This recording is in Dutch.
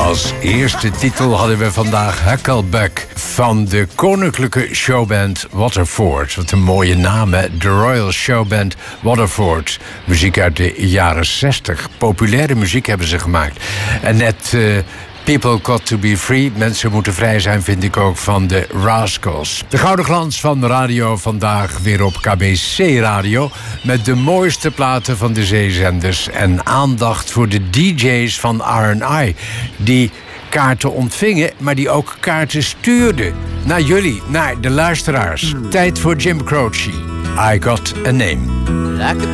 Als eerste titel hadden we vandaag Huckleback van de koninklijke showband Waterford. Wat een mooie naam, hè? De Royal Showband Waterford. Muziek uit de jaren 60. Populaire muziek hebben ze gemaakt. En net People Got To Be Free. Mensen moeten vrij zijn, vind ik ook, van de Rascals. De gouden glans van de radio vandaag weer op KBC Radio. Met de mooiste platen van de zeezenders. En aandacht voor de DJ's van R&I. Die kaarten ontvingen, maar die ook kaarten stuurden. Naar jullie, naar de luisteraars. Tijd voor Jim Croce. I Got A Name.